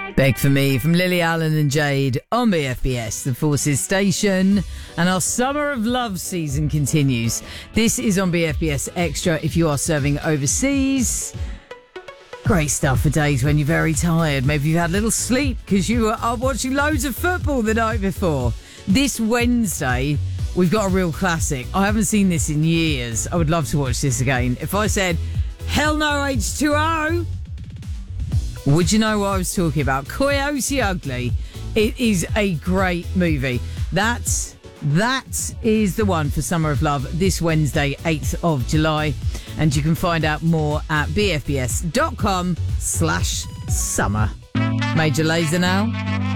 Beg for Me from Lily Allen and Jade on BFBS, the Forces station. And our Summer of Love season continues. This is on BFBS Extra if you are serving overseas. Great stuff for days when you're very tired. Maybe you've had a little sleep because you are watching loads of football the night before. This Wednesday, we've got a real classic. I haven't seen this in years. I would love to watch this again. If I said, hell no H2O, would you know what I was talking about? Coyote Ugly. It is a great movie. That is the one for Summer of Love this Wednesday, 8th of July. And you can find out more at bfbs.com/summer. Major Lazer now.